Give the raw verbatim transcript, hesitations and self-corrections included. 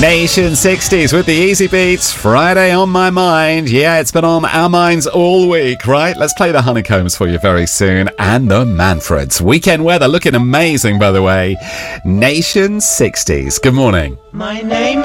Nation sixties with the Easy Beats. Friday on my mind. Yeah, it's been on our minds all week, right? Let's play the Honeycombs for you very soon. And the Manfreds. Weekend weather looking amazing, by the way. Nation sixties. Good morning. My name